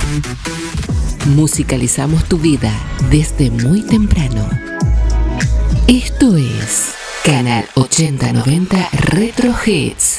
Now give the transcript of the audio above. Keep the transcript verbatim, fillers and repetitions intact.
Musicalizamos tu vida desde muy temprano. Esto es Canal ochenta noventa Retro Hits.